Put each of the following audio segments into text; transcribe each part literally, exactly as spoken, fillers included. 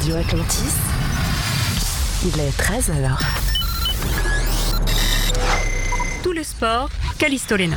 Radio Atlantis, il est treize heures. Tout le sport, Callisto Léna.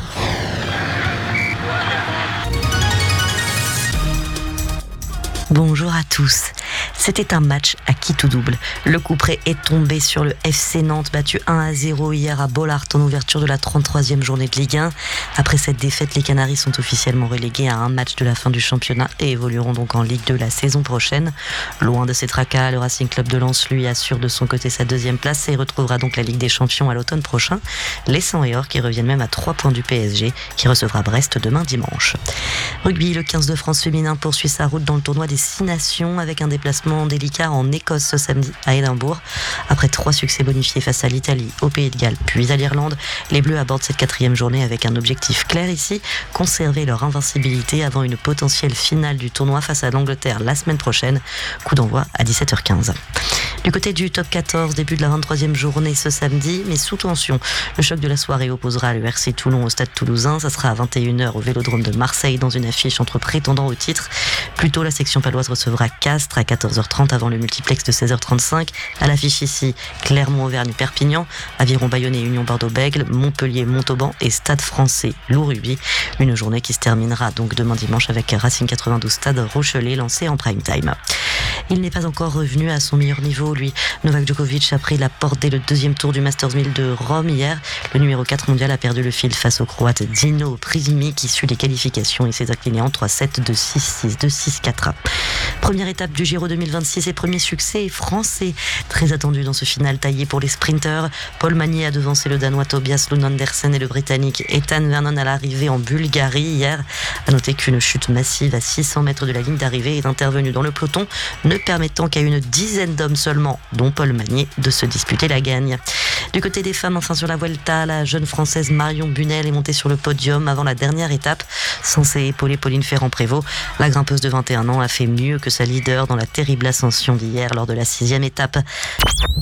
Bonjour à tous. C'était un match à qui tout double. Le coup près est tombé sur le F C Nantes, battu un à zéro hier à Bollaert en ouverture de la trente-troisième journée de Ligue un. Après cette défaite, les Canaries sont officiellement relégués à un match de la fin du championnat et évolueront donc en Ligue deux la saison prochaine. Loin de ses tracas, le Racing Club de Lens lui assure de son côté sa deuxième place et retrouvera donc la Ligue des Champions à l'automne prochain. Les Sang et Or qui reviennent même à trois points du P S G qui recevra Brest demain dimanche. Rugby, le quinze de France féminin poursuit sa route dans le tournoi des Six Nations avec un déplacement délicat en Écosse ce samedi à Édimbourg. Après trois succès bonifiés face à l'Italie, au Pays de Galles puis à l'Irlande, les Bleus abordent cette quatrième journée avec un objectif clair ici, conserver leur invincibilité avant une potentielle finale du tournoi face à l'Angleterre la semaine prochaine. Coup d'envoi à dix-sept heures quinze. Du côté du top quatorze, début de la vingt-troisième journée ce samedi, mais sous tension. Le choc de la soirée opposera le R C Toulon au stade toulousain. Ça sera à vingt et une heures au Vélodrome de Marseille dans une affiche entre prétendants au titre. Plus tôt, la section paloise recevra Castres à quatorze heures trente avant le multiplex de seize heures trente-cinq. À l'affiche ici, Clermont-Auvergne-Perpignan, Aviron Bayonnais, Union Bordeaux-Bègles, Montpellier-Montauban et Stade Français Loup-Rugby. Une journée qui se terminera donc demain dimanche avec Racing quatre-vingt-douze Stade Rochelet lancé en prime time. Il n'est pas encore revenu à son meilleur niveau, lui. Novak Djokovic a pris la porte dès le deuxième tour du Masters mille de Rome hier. Le numéro quatre mondial a perdu le fil face au Croate Dino Prisimi qui suit les qualifications et s'est incliné en trois sept, deux six, six deux, six quatre. Première étape du Giro deux mille vingt-six et premier succès français. Très attendu dans ce final taillé pour les sprinteurs. Paul Magnier a devancé le Danois Tobias Lund Andersen et le Britannique Ethan Vernon à l'arrivée en Bulgarie hier. A noter qu'une chute massive à six cents mètres de la ligne d'arrivée est intervenue dans le peloton, ne permettant qu'à une dizaine d'hommes seulement, dont Paul Magnier, de se disputer la gagne. Du côté des femmes, enfin sur la Vuelta, la jeune Française Marion Bunel est montée sur le podium avant la dernière étape. Censée épauler Pauline Ferrand-Prévot, la grimpeuse de vingt et un ans a fait mieux que sa leader dans la terrible ascension d'hier lors de la sixième étape.